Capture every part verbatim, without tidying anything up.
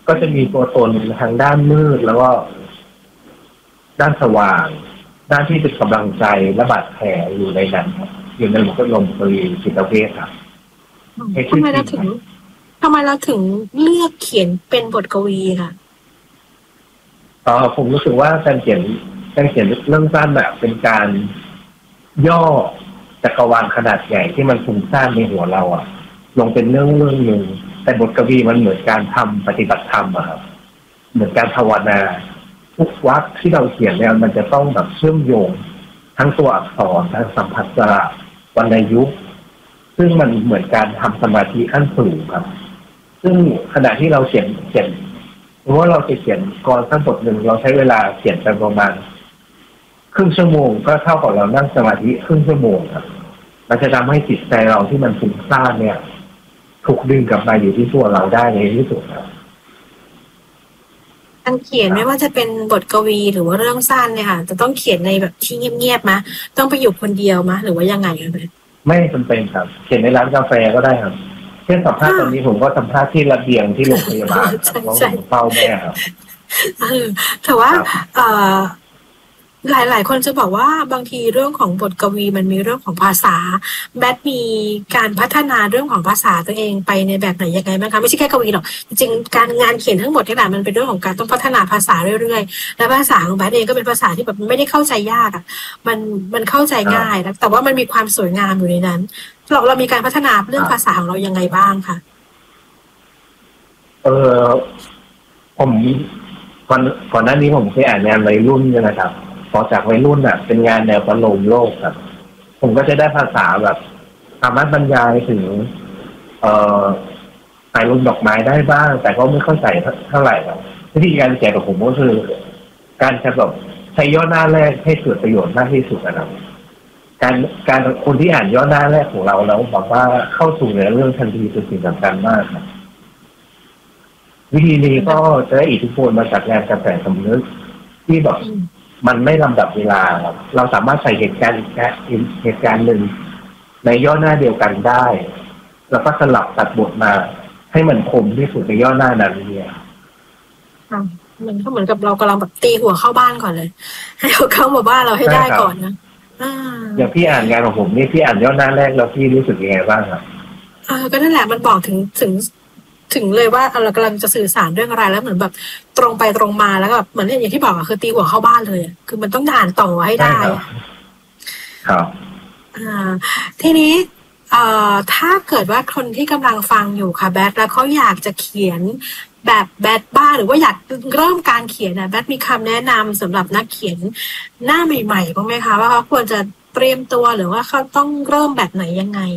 ก็จะมีตัวตนทางด้านมืดแล้วก็ด้านสว่างด้านที่เป็นกำลังใจและบาดแผลอยู่ในนั้นอยู่ในหลวงพ่อลมปรีจิตเวชครับทำไมเราถึงทำไมเราถึงเลือกเขียนเป็นบทกวีค่ะอ๋อผมรู้สึกว่าการเขียนการเขียนเรื่องสั้นแบบเป็นการย่อจักรวาลขนาดใหญ่ที่มันฟุ้งซ่านในหัวเราอ่ะลงเป็นเรื่องเรื่องหนึ่งแต่บทกวีมันเหมือนการทำปฏิบัติธรรมอะครับเหมือนการภาวนาทุกวรรคที่เราเขียนเนี่ยมันจะต้องแบบเชื่อมโยงทั้งตัวอักษรทั้งสัมผัสสระวรรณยุกต์ซึ่งมันเหมือนการทำสมาธิขั้นสูงครับซึ่งขณะที่เราเขียนเขียนเพราะว่าเราจะเขียนกรสั้นบทหนึ่งเราใช้เวลาเขียนประมาณครึ่งชั่วโมงก็เท่ากับเรานั่งสมาธิครึ่งชั่วโมงครับมันจะทำให้จิตใจเราที่มันฟุ้งซ่านเนี่ยถูกดึงกลับมาอยู่ที่ตัวเราได้ในที่สุดครับการเขียนไม่ว่าจะเป็นบทกวีหรือว่าเรื่องสั้นเนี่ยค่ะจะต้องเขียนในแบบที่เงียบๆมะต้องไปอยู่คนเดียวมะหรือว่ายังไงคะไม่จำเป็นครับเขียนในร้านกาแฟก็ได้ครับเช่นสัมภาษณ์ตอนนี้ผมก็สัมภาษณ์ที่ระเบียงที่โรงพยาบาลครับเพราะผมเฝ้าแม่ครับแต่ว่าหลายหลายคนจะบอกว่าบางทีเรื่องของบทกวีมันมีเรื่องของภาษาแบทมีการพัฒนาเรื่องของภาษาตัวเองไปในแบบไหนยังไงบ้างคะไม่ใช่แค่กวีหรอกจริงๆการงานเขียนทั้งหมดที่แหละมันเป็นเรื่องของการต้องพัฒนาภาษาเรื่อยๆและภาษาของแบทเองก็เป็นภาษาที่แบบไม่ได้เข้าใจยากอ่ะมันมันเข้าใจง่ายแต่ว่ามันมีความสวยงามอยู่ในนั้นเราเรามีการพัฒนาเรื่องภาษาของเรายังไงบ้างคะเออผมก่อนก่อนหน้านี้ผมเคยอ่านงานวัยรุ่นใช่ไหมครับพอจากวัยรุ่นอ่ะเป็นงานแนวประโลมโลกครับผมก็จะได้ภาษาแบบสามารถบรรยายถึงเอ่อสายลมดอกไม้ได้บ้างแต่ก็ไม่เข้าใจเท่าไหร่ครับวิธีการเขียนของผมก็คือการจะแบบใช้ย่อหน้าแรกให้เกิดประโยชน์มากที่สุดนะครับการการคนที่อ่านย่อหน้าแรกของเราแล้วบอกว่าเข้าสู่เนื้อเรื่องทันทีเป็นสิ่งสำคัญมากครับวิธีนี้ก็จะได้อิทธิพลมาจากงานกระแสสำนึกที่แบบมันไม่ลำดับเวลาครับเราสามารถใส่เหตุการณ์เหตุการณ์หนึ่งในย่อหน้าเดียวกันได้แล้วก็สลับตัดบทมาให้มันคมที่สุดในย่อหน้านั้นเนี่ยมันก็เหมือนกับเรากำลังแบบตีหัวเข้าบ้านก่อนเลยให้เขาเข้ามาบ้านเราให้ได้ก่อนนะอย่างพี่อ่านงานของผมนี่พี่อ่านย่อหน้าแรกแล้วพี่รู้สึกยังไงบ้างครับเออก็นั่นแหละมันบอกถึงถึงถึงเลยว่าเรากำลังจะสื่อสารเรื่องอะไรแล้วเหมือนแบบตรงไปตรงมาแล้วก็เหมือนอย่างที่บอกอะคือตีหัวเข้าบ้านเลยคือมันต้องอ่านต่อให้ได้ครับอ่าทีนี้เอ่อถ้าเกิดว่าคนที่กำลังฟังอยู่ค่ะแบทแล้วเขาอยากจะเขียนแบบแบทบ้าหรือว่าอยากเริ่มการเขียนนะแบทมีคำแนะนำสำหรับนักเขียนหน้าใหม่ๆบ้างไหมคะว่าเขาควรจะเตรียมตัวหรือว่าเขาต้องเริ่มแบบไหนยังไง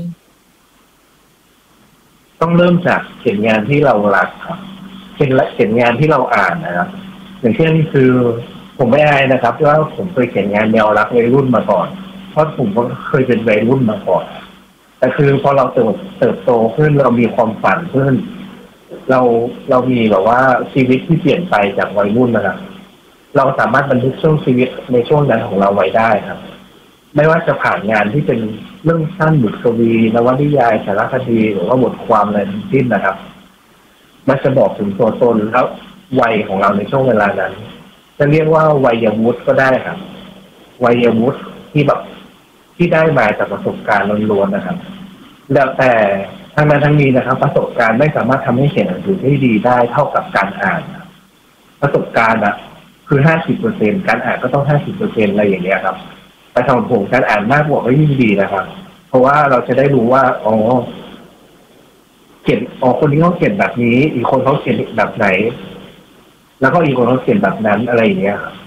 ต้องเริ่มจากเขียนงานที่เรารักครับเขียนเขียนงานที่เราอ่านนะครับอย่างเช่นคือผมไม่อายนะครับว่าผมเคยเขียนงานแนวรักวัยรุ่นมาก่อนเพราะผมก็เคยเป็นวัยรุ่นมาก่อนแต่คือพอเราเติบเติบโตขึ้นเรามีความฝันขึ้นเราเรามีแบบว่าชีวิตที่เปลี่ยนไปจากวัยรุ่นนะครับเราสามารถบันทึกช่วงชีวิตในช่วงนั้นของเราไว้ได้ครับไม่ว่าจะผ่านงานที่เป็นเรื่องสั้นบทกวีนวนิยายสารคดีหรือว่าบทความอะไรทั้งสิ้นนะครับมันจะบอกถึงตัวตนแล้ววัยของเราในช่วงเวลานั้นจะเรียกว่าวัยวุฒิก็ได้ครับวัยวุฒิที่แบบที่ได้มาจากประสบการณ์ล้วนๆนะครับแล้วแต่ทั้งนั้นทั้งนี้นะครับประสบการณ์ไม่สามารถทำให้เขียนหนังสือได้ดีได้เท่ากับการอ่านประสบการณ์อ่ะคือห้าสิบเปอร์เซ็นต์การอ่านก็ต้องห้าสิบเปอร์เซ็นต์อะไรอย่างเงี้ยครับไปทำผมการอ่านมากกว่าก็ยิ่งดีนะครับเพราะว่าเราจะได้รู้ว่าอ๋อเขียนอ๋อคนนี้เขาเขียนแบบนี้อีกคนเขาเขียนแบบไหนแล้วก็อีกคนเขาเขียนแบบนั้นอะไรอย่างเงี้ยครับ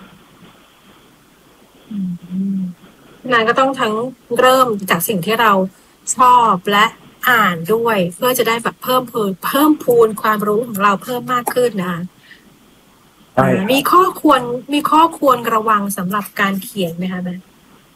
งานก็ต้องทั้งเริ่มจากสิ่งที่เราชอบและอ่านด้วยเพื่อจะได้แบบเพิ่มพูนเพิ่มพูนความรู้ของเราเพิ่มมากขึ้นนะคะมีข้อควรมีข้อควรระวังสำหรับการเขียนไหมคะแม่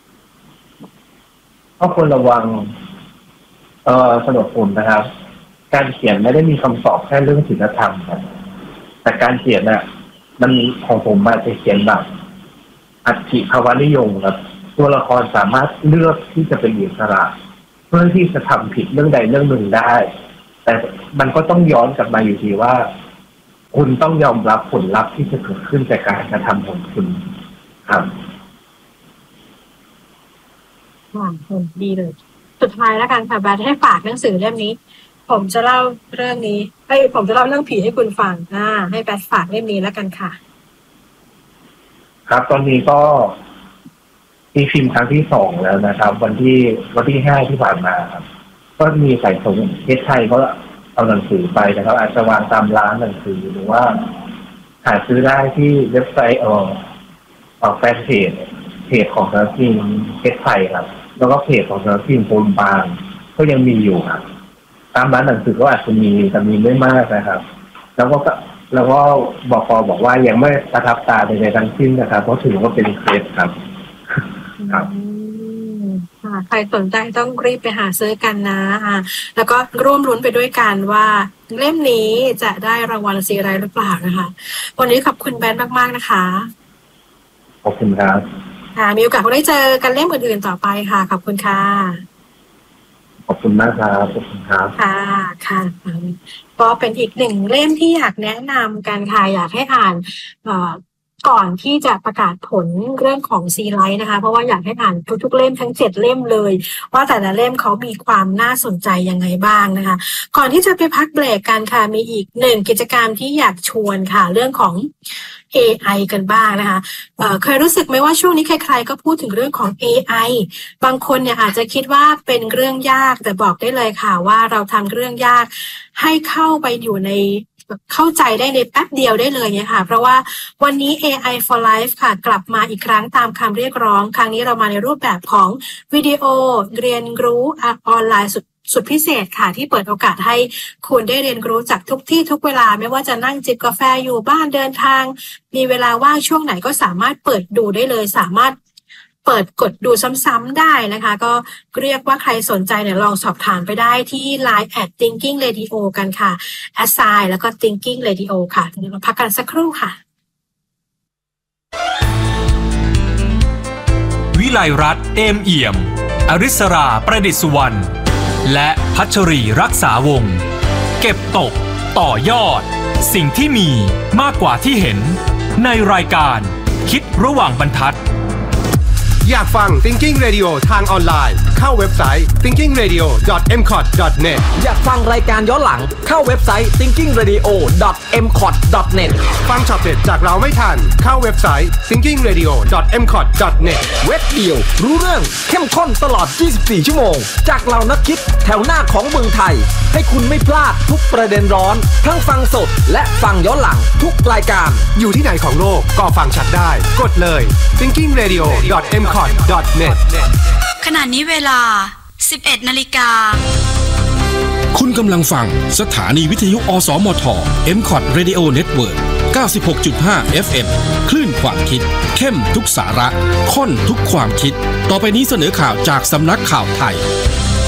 ข้อควรระวังเอ่อสำหรับผมนะครับการเขียนไม่ได้มีคำตอบแค่เรื่องศีลธรรมครับแต่การเขียนน่ะมันของผมมาจะเขียนแบบอัตถิภาวนิยมครับตัวละครสามารถเลือกที่จะเป็นอิสระเพื่อที่จะทำผิดเรื่องใดเรื่องหนึ่งได้แต่มันก็ต้องย้อนกลับมาอยู่ดีว่าคุณต้องยอมรับผลลัพธ์ที่จะเกิดขึ้นจากการกระทำของคุณครับอ่าดีเลยสุดท้ายแล้วกันค่ะแบทให้ฝากหนังสือเล่มนี้ผมจะเล่าเรื่องนี้ให้ผมจะเล่าเรื่องผีให้คุณฟังอ่าให้แบทฝากเล่มนี้แล้วกันค่ะครับตอนนี้ก็มีพิมพ์ครั้งที่สองแล้วนะครับ วันที่วันที่ห้าที่ผ่านมาครับก็มีสายส่งเพชรไทยก็เอาหนังสือไปนะครับอาจจะวางตามร้านหนังสือหรือว่าหาซื้อได้ที่เว็บไซต์เอ่อออกแฟนเพจเพจของสำนักพิมพ์เพชรไทยครับแล้วก็เพจของสำนักพิมพ์โพลบางก็ยังมีอยู่ครับตามร้านหนังสือก็อาจจะมีแต่มีไม่มากนะครับ แล้วก็แล้วก็บอกพอบอกว่ายังไม่ประทับตาในทั้งสิ้นนะครับเพราะถือว่าเป็นเคล็ดครับครับใครสนใจต้องรีบไปหาซื้อกันนะอ่าแล้วก็ร่วมลุ้นไปด้วยกันว่าเล่มนี้จะได้รางวัลซีไรหรือเปล่านะคะวันนี้ขอบคุณแบนมากๆนะคะขอบคุณครับค่ะมีโอกาสได้เจอกันเล่มอื่นๆต่อไปค่ะขอบคุณค่ะขอบคุณมากครับขอบคุณครับค่ะค่ะก็เป็นอีกหนึ่งเล่มที่อยากแนะนำกันค่ะอยากให้อ่านเอ่อก่อนที่จะประกาศผลเรื่องของซีไลท์นะคะเพราะว่าอยากให้อ่านทุกๆเล่มทั้งเจ็ดเล่มเลยว่าแต่ละเล่มเขามีความน่าสนใจยังไงบ้างนะคะก่อนที่จะไปพักเบรกกันค่ะมีอีกหนึ่งกิจกรรมที่อยากชวนค่ะเรื่องของ เอ ไอ กันบ้างนะคะ เอ่อ เคยรู้สึกไหมว่าช่วงนี้ใครๆก็พูดถึงเรื่องของ เอ ไอ บางคนเนี่ยอาจจะคิดว่าเป็นเรื่องยากแต่บอกได้เลยค่ะว่าเราทำเรื่องยากให้เข้าไปอยู่ในเข้าใจได้ในแป๊บเดียวได้เลยเนี่ยค่ะเพราะว่าวันนี้ เอ ไอ for Life ค่ะกลับมาอีกครั้งตามคำเรียกร้องครั้งนี้เรามาในรูปแบบของวิดีโอเรียนรู้ออนไลน์สุดสุดพิเศษค่ะที่เปิดโอกาสให้คุณได้เรียนรู้จากทุกที่ทุกเวลาไม่ว่าจะนั่งจิบกาแฟอยู่บ้านเดินทางมีเวลาว่างช่วงไหนก็สามารถเปิดดูได้เลยสามารถเปิดกดดูซ้ำๆได้นะคะก็เรียกว่าใครสนใจเนี่ยลองสอบถามไปได้ที่ ไลน์ แอท thinking radio กันค่ะ assign แล้วก็ thinking radio ค่ะเดี๋ยวเราพักกันสักครู่ค่ะวิไลรัตน์เอมเอี่ยมอริสราประดิษฐ์สุวรรณและพัชรีรักษาวงศ์เก็บตกต่อยอดสิ่งที่มีมากกว่าที่เห็นในรายการคิดระหว่างบรรทัดอยากฟัง Thinking Radio ทางออนไลน์เข้าเว็บไซต์ ทิงกิ้งเรดิโอ ดอท เอ็ม คอท ดอท เน็ตอยากฟังรายการย้อนหลังเข้าเว็บไซต์ ทิงกิ้งเรดิโอ ดอท เอ็ม คอท ดอท เน็ตฟังช็อตเด็ดจากเราไม่ทันเข้าเว็บไซต์ ทิงกิ้งเรดิโอ ดอท เอ็ม คอท ดอท เน็ตเว็บเดียวรู้เรื่องเข้มข้นตลอดยี่สิบสี่ชั่วโมงจากเรานักคิดแถวหน้าของเมืองไทยให้คุณไม่พลาดทุกประเด็นร้อนทั้งฟังสดและฟังย้อนหลังทุกรายการอยู่ที่ไหนของโลกก็ฟังชัดได้กดเลย ทิงกิ้งเรดิโอ ดอท เอ็ม คอท ดอท เน็ตขณะนี้เวลา สิบเอ็ดนาฬิกาคุณกำลังฟังสถานีวิทยุอสมท เอ็ม คอท Radio Network เก้าสิบหกจุดห้า เอฟ เอ็ม คลื่นความคิดเข้มทุกสาระข้นทุกความคิดต่อไปนี้เสนอข่าวจากสำนักข่าวไทย